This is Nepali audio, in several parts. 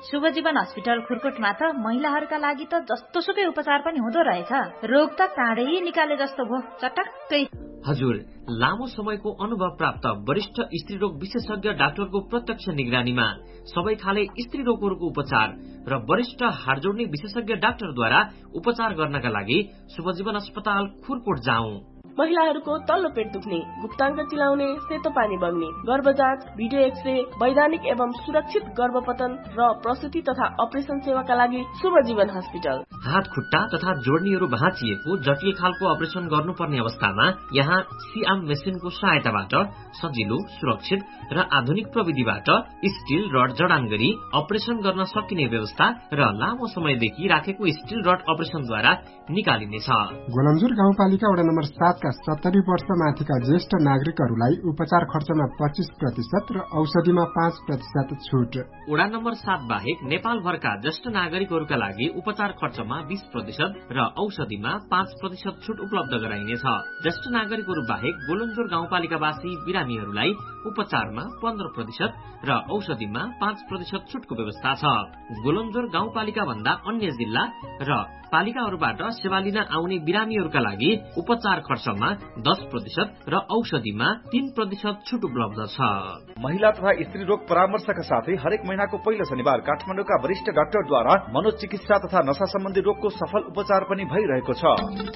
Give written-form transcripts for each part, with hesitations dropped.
शुभजीवन हस्पिटल खुरकोटमा त महिलाहरूका लागि त जस्तोसुकै उपचार पनि हुँदो रहेछ। रोग त काँडै निकाले जस्तो भो, चटक्कै। हजुर, लामो समयको अनुभव प्राप्त वरिष्ठ स्त्रीरोग विशेषज्ञ डाक्टरको प्रत्यक्ष निगरानीमा सबै खाले स्त्री रोगहरूको उपचार र वरिष्ठ हाड जोड्ने विशेषज्ञ डाक्टरद्वारा उपचार गर्नका लागि शुभजीवन अस्पताल खुरकोट जाउँ। महिलाहरूको तल्लो पेट दुख्ने, गुप्ताङ्ग चिलाउने, सेतो पानी बग्ने, गर्भजाँच, भिडियो एक्सरे, वैधानिक एवं सुरक्षित गर्भपतन र प्रसुति तथा अपरेसन सेवाका लागि शुभजीवन हस्पिटल। हात खुट्टा तथा जोड्नीहरू भाँचिएको जटिल खालको अपरेसन गर्नुपर्ने अवस्थामा यहाँ सिआम मेसिनको सहायताबाट सजिलो, सुरक्षित र आधुनिक प्रविधिबाट स्टील रड जडान गरी अपरेसन गर्न सकिने व्यवस्था र लामो समयदेखि राखेको स्टील रड अपरेसनद्वारा निकालिनेछ। गोलमजुर गाउँपालिका वडा नम्बर 7 का 70 वर्ष माथिका ज्येष्ठ नागरिकहरूलाई उपचार खर्चमा 25% र औषधिमा 5% छुट। वडा नम्बर 7 बाहेक नेपालभरका ज्येष्ठ नागरिकहरूका लागि उपचार खर्चमा 20% र औषधिमा 5% छुट उपलब्ध गराइनेछ। ज्येष्ठ नागरिकहरू बाहेक गोलमजुर गाउँपालिकावासी बिरामीहरूलाई उपचारमा 15% र औषधिमा 5% छुटको व्यवस्था छ। गोलमजुर गाउँपालिका भन्दा अन्य जिल्ला र पालिकाहरूबाट सेवा लिन आउने बिरामीहरूका लागि उपचार खर्चमा 10% र औषधिमा 3% छुट उपलब्ध छ। महिला तथा स्त्री रोग परामर्शका साथै हरेक महिनाको पहिलो शनिबार काठमाडौँका वरिष्ठ डाक्टरद्वारा मनोचिकित्सा तथा नशा सम्बन्धी रोगको सफल उपचार पनि भइरहेको छ।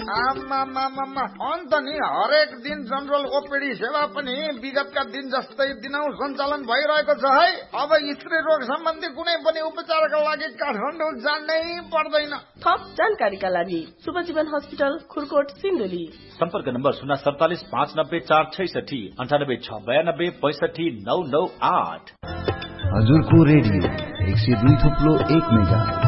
अन्त नि हरेक दिन जनरल ओपीडी सेवा पनि विगतका दिन जस्तै दिनौ सञ्चालन भइरहेको छ है। अब स्त्री रोग सम्बन्धी कुनै पनि उपचारका लागि काठमाडौँ जानै पर्दैन। थप जानकारीका लागि शुभजीवन हस्पिटल खुरकोट सिन्धुली। सम्पर्क नम्बर 047 590 466 98 692 65 998। हजुरको रेडियो 102.1 मेगाहर्ज।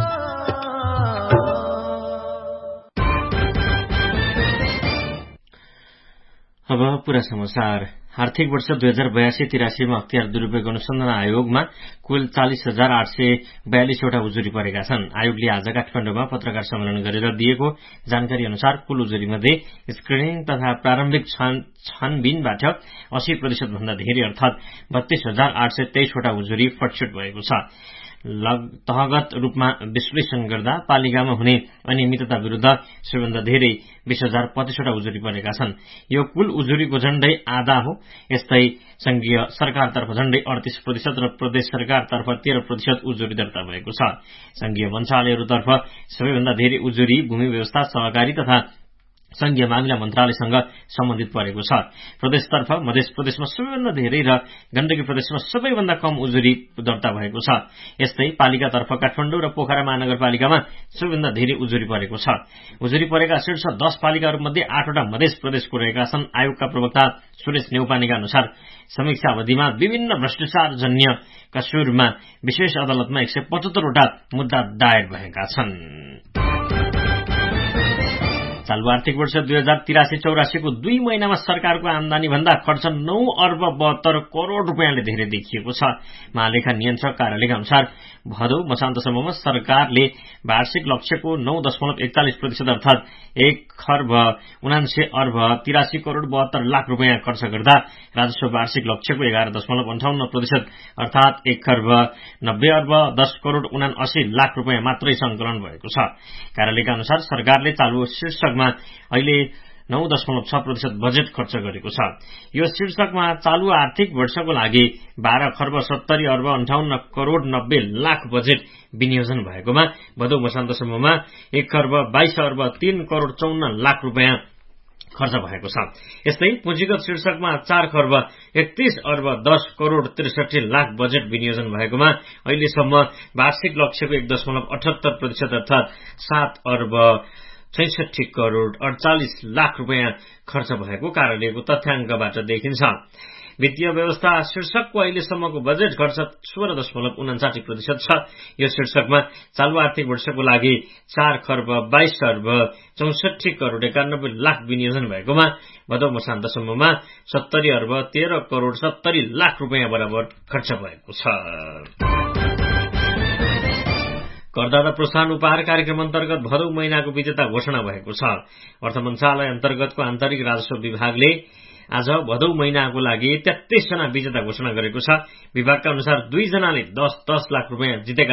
अब पूरा समाचार। आर्थिक वर्ष 2082-83 मा अख्तियार दुरूपयोग अनुसन्धान आयोगमा कुल 40,842 वटा उजुरी परेका छन्। आयोगले आज काठमाडौँमा पत्रकार सम्मेलन गरेर दिएको जानकारी अनुसार कुल उजुरी मध्ये स्क्रिनिङ तथा प्रारम्भिक छानबिनबाट 80% भन्दा धेरै अर्थात 32,823 वटा उजुरी फटछुट भएको छ। तहगत रूपमा विश्लेषण गर्दा पालिकामा हुने अनियमितता विरुद्ध सबैभन्दा धेरै 20,025 वटा उजुरी परेका छन्। यो कुल उजुरीको झण्डै आधा हो। यस्तै संघीय सरकारतर्फ झण्डै 38% र प्रदेश सरकारतर्फ 13% उजुरी दर्ता भएको छ। संघीय मन्त्रालयहरूतर्फ सबैभन्दा धेरै उजुरी भूमि व्यवस्था, सहकारी तथा संघीय मामिला मन्त्रालयसँग सम्बन्धित परेको छ। प्रदेशतर्फ मध्य प्रदेशमा सबैभन्दा धेरै र गण्डकी प्रदेशमा सबैभन्दा कम उजुरी दर्ता भएको छ। यस्तै पालिकातर्फ काठमाडौँ र पोखरा महानगरपालिकामा सबैभन्दा धेरै उजुरी परेको छ। उजुरी परेका शीर्ष 10 पालिकाहरूमध्ये 8 वटा मध्य प्रदेशको रहेका छन्। आयोगका प्रवक्ता सुरेश नेउपानेका अनुसार समीक्षा अवधिमा विभिन्न भ्रष्टाचारजन्य कसुरमा विशेष अदालतमा 175 वटा मुद्दा दायर भएका छन्। चालु आर्थिक वर्ष 2083-84 को 2 महिनामा सरकारको आमदानी भन्दा खर्च 9 अर्ब 72 करोड़ रुपियाँले धेरै देखिएको छ। महालेखा नियन्त्रक कार्यालयका अनुसार भदौ मसान्तसम्ममा सरकारले वार्षिक लक्ष्यको 9.41% अर्थात 1,79 अर्ब 83 करोड़ 72 लाख रुपियाँ खर्च गर्दा राजस्व वार्षिक लक्ष्यको 11.58% अर्थात 1,90 अर्ब 10 करोड़ 79 लाख रुपियाँ मात्रै संकलन भएको छ। कार्यालयका अनुसार सरकारले चालु शीर्षकमा अहिले 9.6% बजेट खर्च गरेको छ। यो शीर्षकमा चालु आर्थिक वर्षको लागि 12,70 अर्ब 58 करोड़ 90 लाख बजेट विनियोजन भएकोमा भदौ मसान्तसम्ममा 1,22 अर्ब 3 करोड़ 54 लाख रुपियाँ खर्च भएको छ। यस्तै पुँजीगत शीर्षकमा 4,31 अर्ब 10 करोड़ 63 लाख बजेट विनियोजन भएकोमा अहिलेसम्म वार्षिक लक्ष्यको 1.78% अर्थात 7 अर्ब 66 करोड़ 48 लाख रुपियाँ खर्च भएको कार्यालयको तथ्याङ्कबाट देखिन्छ। वित्तीय व्यवस्था शीर्षकको अहिलेसम्मको बजेट खर्च 16.59% छ। यो शीर्षकमा चालु आर्थिक वर्षको लागि 4,22 अर्ब 64 करोड़ 91 लाख विनियोजन भएकोमा भदौ मसान्तसम्ममा 70 अर्ब 13 करोड़ 70 लाख रुपियाँ बराबर खर्च भएको छ। करदाता प्रोत्साहन उपहार कार्यक्रम अन्तर्गत भदौ महिनाको विजेता घोषणा भएको छ। अर्थ मन्त्रालय अन्तर्गतको आन्तरिक राजस्व विभागले आज भदौ महिनाको लागि 33 जना विजेता घोषणा गरेको छ। विभागका अनुसार 2 जनाले 10 लाख रुपियाँ जितेका